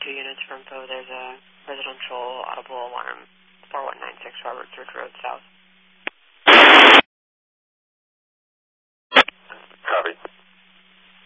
2 units for info. There's a residential audible alarm, 4196 Roberts Ridge Road South.